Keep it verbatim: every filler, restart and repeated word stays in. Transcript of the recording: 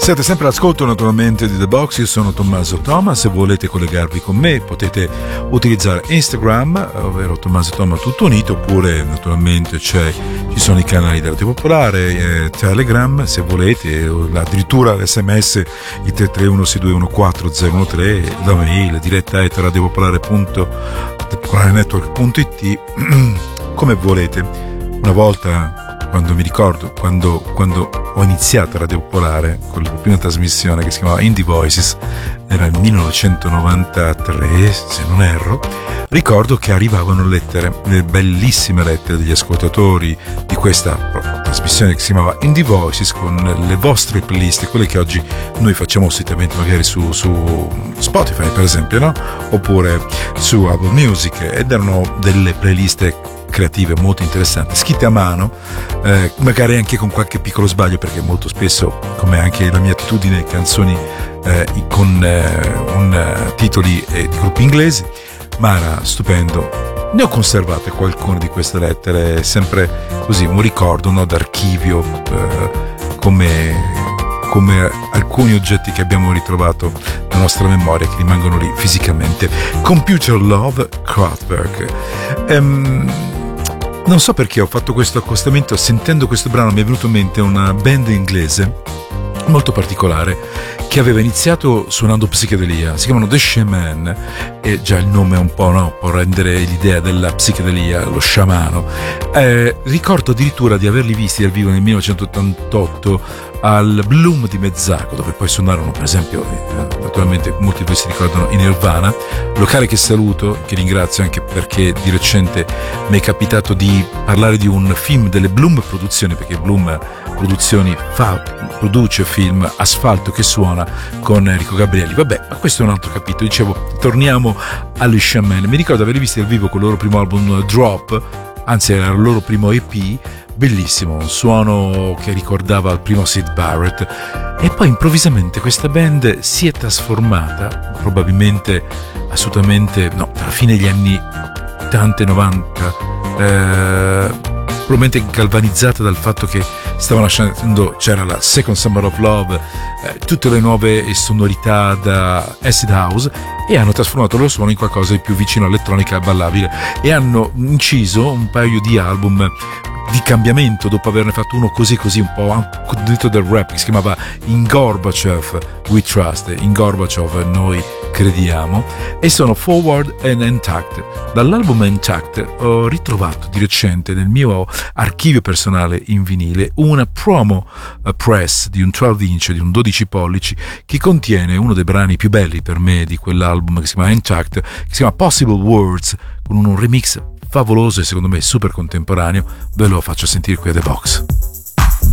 Siete sempre all'ascolto naturalmente di The Box, io sono Tommaso Toma. Se volete collegarvi con me potete utilizzare Instagram, ovvero Tommaso Toma tutto unito, oppure naturalmente c'è, ci sono i canali della Radio Popolare, eh, Telegram se volete, addirittura l'esse emme esse il tre tre uno sei due uno quattro zero uno tre, la mail diretta at radiopopolare punto network punto it, come volete. Una volta, quando mi ricordo, quando, quando ho iniziato a Radio Popolare con la prima trasmissione che si chiamava Indie Voices, era il millenovecentonovantatré se non erro, ricordo che arrivavano lettere, le bellissime lettere degli ascoltatori di questa trasmissione che si chiamava Indie Voices, con le vostre playlist, quelle che oggi noi facciamo solitamente magari su, su Spotify per esempio, no? Oppure su Apple Music, ed erano delle playlist creative molto interessanti, scritte a mano, eh, magari anche con qualche piccolo sbaglio, perché molto spesso, come anche la mia attitudine, canzoni eh, con eh, un, uh, titoli eh, di gruppi inglesi, ma era stupendo. Ne ho conservate qualcune di queste lettere, sempre così un ricordo, no, d'archivio, eh, come come alcuni oggetti che abbiamo ritrovato nella nostra memoria, che rimangono lì fisicamente. Computer Love, Kraftwerk. Um, non so perché ho fatto questo accostamento, sentendo questo brano mi è venuto in mente una band inglese molto particolare che aveva iniziato suonando psichedelia, si chiamano The Shaman, e già il nome è un po', no, può rendere l'idea della psichedelia, lo sciamano. Eh, ricordo addirittura di averli visti dal vivo nel millenovecentottantotto al Bloom di Mezzago, dove poi suonarono per esempio, eh, naturalmente molti di voi si ricordano, in Nirvana, locale che saluto, che ringrazio anche perché di recente mi è capitato di parlare di un film delle Bloom Produzioni, perché Bloom Produzioni fa, produce film, Asfalto che suona, con Enrico Gabrielli. Vabbè, ma questo è un altro capitolo. Dicevo, torniamo alle Shaman. Mi ricordo averli visti dal vivo con il loro primo album Drop, anzi era il loro primo E P, bellissimo, un suono che ricordava il primo Syd Barrett, e poi improvvisamente questa band si è trasformata, probabilmente assolutamente, no, tra la fine degli anni ottanta e novanta, eh, probabilmente galvanizzata dal fatto che stavano lasciando, c'era la Second Summer of Love, eh, tutte le nuove sonorità da acid house, e hanno trasformato il loro suono in qualcosa di più vicino all'elettronica ballabile, e hanno inciso un paio di album di cambiamento dopo averne fatto uno così così un po' detto del rap, che si chiamava In Gorbachev We Trust, in Gorbachev noi crediamo, e sono Forward and Intact. Dall'album Intact ho ritrovato di recente nel mio archivio personale in vinile una promo press di un dodici inch, di un dodici pollici, che contiene uno dei brani più belli per me di quell'album, che si chiama Intact, che si chiama Possible Words, con un remix favoloso e secondo me super contemporaneo. Ve lo faccio sentire qui a The Box.